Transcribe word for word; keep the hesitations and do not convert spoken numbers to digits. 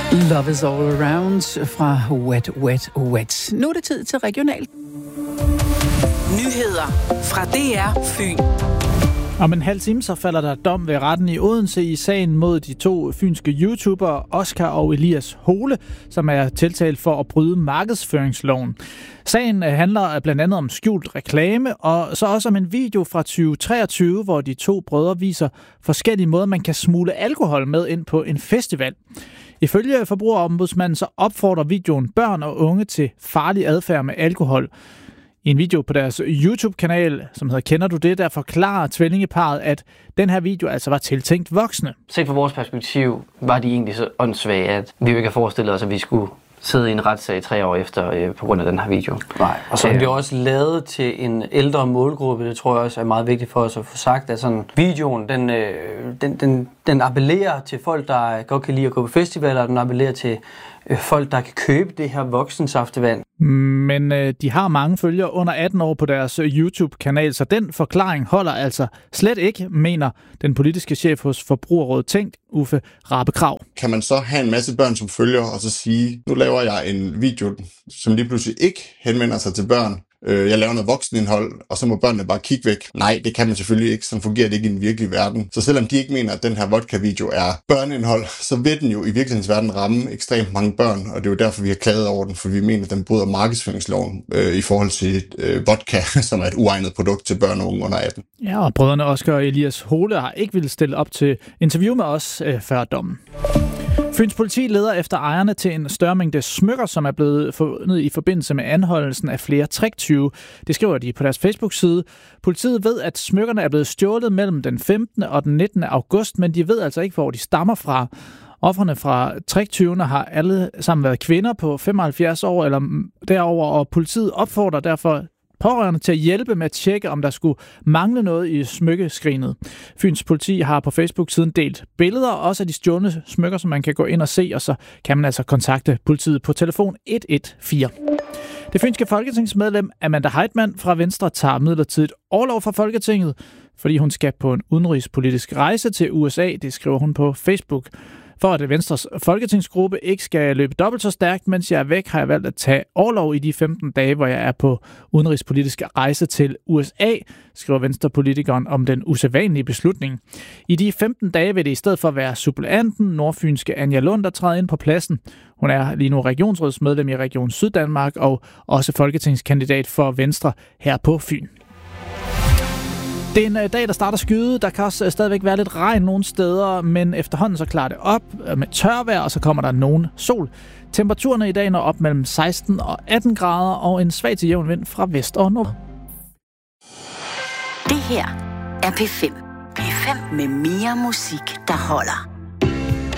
Love is all around fra Wet, Wet, Wet. Nu er det tid til regional. Nyheder fra D R Fyn. Om en halv time så falder der dom ved retten i Odense i sagen mod de to fynske YouTubere, Oscar og Elias Hole, som er tiltalt for at bryde markedsføringsloven. Sagen handler blandt andet om skjult reklame, og så også om en video fra tyve treogtyve, hvor de to brødre viser forskellige måder, man kan smule alkohol med ind på en festival. Ifølge Forbrugerombudsmanden så opfordrer videoen børn og unge til farlig adfærd med alkohol. I en video på deres YouTube-kanal, som hedder Kender du det?, der forklarer tvillingeparret, at den her video altså var tiltænkt voksne. Set fra vores perspektiv var de egentlig så åndssvage, at vi jo ikke har forestillet os, at vi skulle sidde i en retssag tre år efter øh, på grund af den her video. Nej, og så er det også lavet til en ældre målgruppe. Det tror jeg også er meget vigtigt for os at få sagt, at sådan videoen, den, øh, den, den, den appellerer til folk, der godt kan lide at gå på festivaler, og den appellerer til øh, folk, der kan købe det her voksensaftevand. Men øh, de har mange følgere under atten år på deres YouTube-kanal, så den forklaring holder altså slet ikke, mener den politiske chef hos Forbrugerrådet Tænk, Uffe Rabekrav. Kan man så have en masse børn som følger, og så sige, nu laver jeg en video, som lige pludselig ikke henvender sig til børn. Jeg laver noget voksenindhold, og så må børnene bare kigge væk. Nej, det kan man selvfølgelig ikke. Sådan fungerer det ikke i den virkelige verden. Så selvom de ikke mener, at den her vodka-video er børneindhold, så vil den jo i virkelighedens verden ramme ekstremt mange børn. Og det er jo derfor, vi har klaget over den, for vi mener, at den bryder markedsføringsloven øh, i forhold til øh, vodka, som er et uegnet produkt til børn og unge under atten. Ja, og brødrene Oscar og Elias Hole har ikke ville stille op til interview med os øh, før dommen. Fyns politi leder efter ejerne til en større mængde smykker, som er blevet fundet i forbindelse med anholdelsen af flere tricktyve. Det skriver de på deres Facebook-side. Politiet ved, at smykkerne er blevet stjålet mellem den femtende og den nittende august, men de ved altså ikke, hvor de stammer fra. Ofrene fra tricktyvene har alle sammen været kvinder på femoghalvfjerds år eller derover, og politiet opfordrer derfor pårørende til at hjælpe med at tjekke, om der skulle mangle noget i smykkeskrinet. Fyns politi har på Facebook-siden delt billeder, også af de stjålne smykker, som man kan gå ind og se, og så kan man altså kontakte politiet på telefon et et fire. Det fynske folketingsmedlem Amanda Heitmann fra Venstre tager midlertidigt orlov fra Folketinget, fordi hun skal på en udenrigspolitisk rejse til U S A, det skriver hun på Facebook. For at Venstres folketingsgruppe ikke skal løbe dobbelt så stærkt, mens jeg er væk, har jeg valgt at tage orlov i de femten dage, hvor jeg er på udenrigspolitisk rejse til U S A, skriver Venstrepolitikeren om den usædvanlige beslutning. I de femten dage vil det i stedet for være suppleanten, nordfynske Anja Lund, der træder ind på pladsen. Hun er lige nu regionsrådsmedlem i Region Syddanmark og også folketingskandidat for Venstre her på Fyn. Det er en dag, der starter skyde. Der kan også stadigvæk være lidt regn nogle steder, men efterhånden så klarer det op med tørvejr, og så kommer der nogen sol. Temperaturerne i dag når op mellem seksten og atten grader, og en svag til jævn vind fra vest og nord. Det her er P fem. P fem med mere musik, der holder.